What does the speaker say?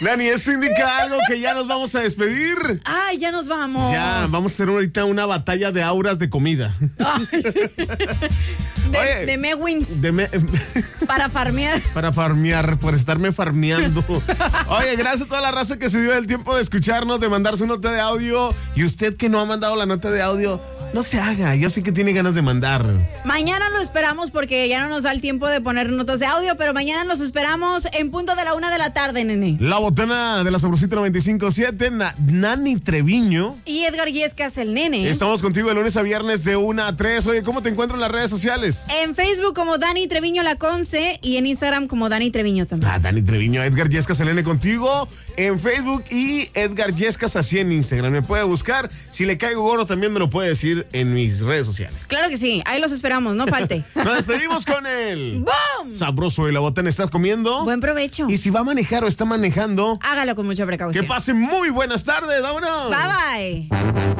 Dani, ¿esto indica algo que ya nos vamos a despedir? Ay, ya nos vamos. Ya, vamos a hacer ahorita una batalla de auras de comida. Ay, sí. De Mewins. Para farmear. Para farmear, por estarme farmeando. Oye, gracias a toda la raza que se dio el tiempo de escucharnos, de mandar su nota de audio. Y usted que no ha mandado la nota de audio, no se haga. Yo sé que tiene ganas de mandar. Mañana lo esperamos porque ya no nos da el tiempo de poner notas de audio, pero mañana los esperamos en punto de la 1 de la tarde, nene. La botana de la Sabrosita 95.7, Nani Treviño. Y Edgar Yescas, el nene. Estamos contigo de lunes a viernes de 1 a 3. Oye, ¿cómo te encuentro en las redes sociales? En Facebook como Dani Treviño La Conce y en Instagram como Dani Treviño también. Dani Treviño, Edgar Yescas, el nene contigo en Facebook y Edgar Yescas así en Instagram. Me puede buscar. Si le caigo gordo también me lo puede decir en mis redes sociales. Claro que sí, ahí los esperamos, no falte. Nos despedimos con el ¡Bum! sabroso de la botana. ¿Estás comiendo? Buen provecho. Y si va a manejar o está manejando, hágalo con mucha precaución. que pasen muy buenas tardes. ¡Vámonos! Bye bye.